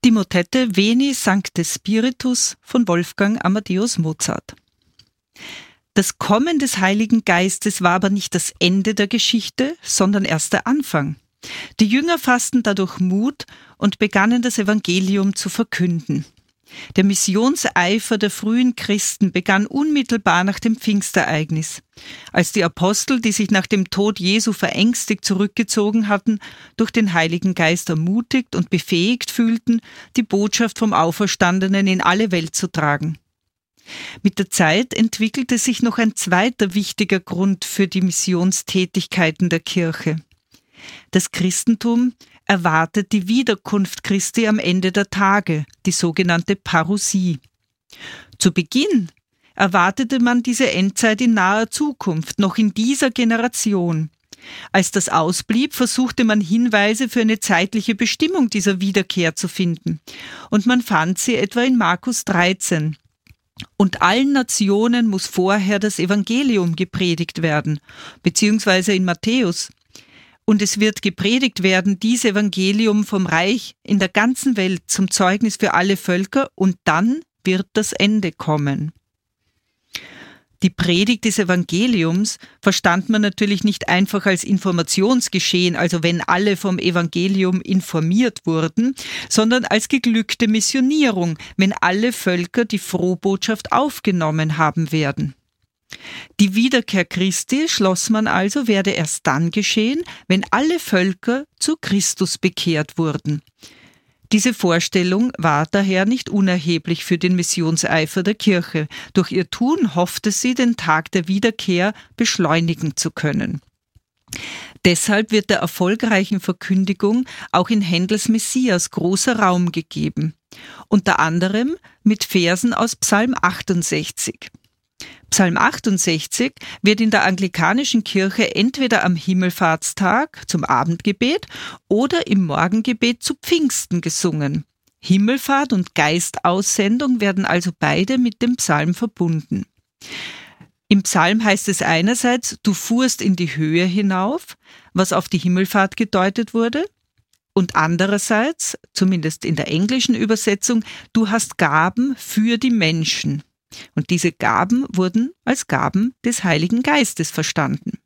Die Motette Veni Sancte Spiritus von Wolfgang Amadeus Mozart. Das Kommen des Heiligen Geistes war aber nicht das Ende der Geschichte, sondern erst der Anfang. Die Jünger fassten dadurch Mut und begannen das Evangelium zu verkünden. Der Missionseifer der frühen Christen begann unmittelbar nach dem Pfingstereignis, als die Apostel, die sich nach dem Tod Jesu verängstigt zurückgezogen hatten, durch den Heiligen Geist ermutigt und befähigt fühlten, die Botschaft vom Auferstandenen in alle Welt zu tragen. Mit der Zeit entwickelte sich noch ein zweiter wichtiger Grund für die Missionstätigkeiten der Kirche. Das Christentum erwartet die Wiederkunft Christi am Ende der Tage, die sogenannte Parousie. Zu Beginn erwartete man diese Endzeit in naher Zukunft, noch in dieser Generation. Als das ausblieb, versuchte man Hinweise für eine zeitliche Bestimmung dieser Wiederkehr zu finden. Und man fand sie etwa in Markus 13. Und allen Nationen muss vorher das Evangelium gepredigt werden, beziehungsweise in Matthäus. Und es wird gepredigt werden, dieses Evangelium vom Reich in der ganzen Welt zum Zeugnis für alle Völker, und dann wird das Ende kommen. Die Predigt des Evangeliums verstand man natürlich nicht einfach als Informationsgeschehen, also wenn alle vom Evangelium informiert wurden, sondern als geglückte Missionierung, wenn alle Völker die Frohbotschaft aufgenommen haben werden. Die Wiederkehr Christi, schloss man also, werde erst dann geschehen, wenn alle Völker zu Christus bekehrt wurden. Diese Vorstellung war daher nicht unerheblich für den Missionseifer der Kirche. Durch ihr Tun hoffte sie, den Tag der Wiederkehr beschleunigen zu können. Deshalb wird der erfolgreichen Verkündigung auch in Händels Messias großer Raum gegeben, unter anderem mit Versen aus Psalm 68. Psalm 68 wird in der anglikanischen Kirche entweder am Himmelfahrtstag zum Abendgebet oder im Morgengebet zu Pfingsten gesungen. Himmelfahrt und Geistaussendung werden also beide mit dem Psalm verbunden. Im Psalm heißt es einerseits, du fuhrst in die Höhe hinauf, was auf die Himmelfahrt gedeutet wurde, und andererseits, zumindest in der englischen Übersetzung, du hast Gaben für die Menschen. Und diese Gaben wurden als Gaben des Heiligen Geistes verstanden.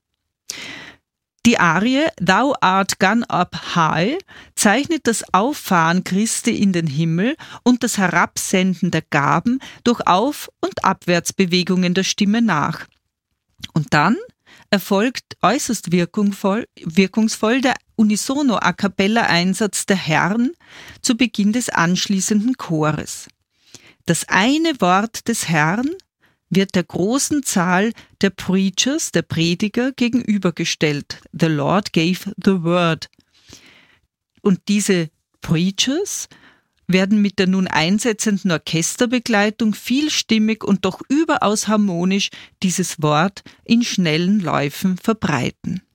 Die Arie Thou art gone up high zeichnet das Auffahren Christi in den Himmel und das Herabsenden der Gaben durch Auf- und Abwärtsbewegungen der Stimme nach. Und dann erfolgt äußerst wirkungsvoll der unisono a cappella Einsatz der Herren zu Beginn des anschließenden Chores. Das eine Wort des Herrn wird der großen Zahl der Preachers, der Prediger, gegenübergestellt. The Lord gave the word. Und diese Preachers werden mit der nun einsetzenden Orchesterbegleitung vielstimmig und doch überaus harmonisch dieses Wort in schnellen Läufen verbreiten.